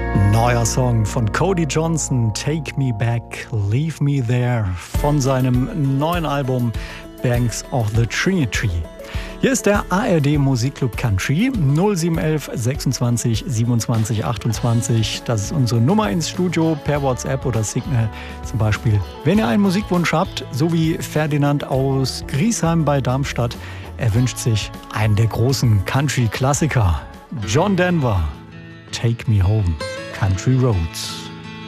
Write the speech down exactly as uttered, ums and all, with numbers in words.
Neuer Song von Cody Johnson, Take Me Back, Leave Me There, von seinem neuen Album Banks of the Trinity. Hier ist der A R D Musikclub Country null sieben eins eins sechsundzwanzig siebenundzwanzig achtundzwanzig. Das ist unsere Nummer ins Studio per WhatsApp oder Signal zum Beispiel. Wenn ihr einen Musikwunsch habt, so wie Ferdinand aus Griesheim bei Darmstadt, er wünscht sich einen der großen Country-Klassiker. John Denver, Take Me Home, Country Roads.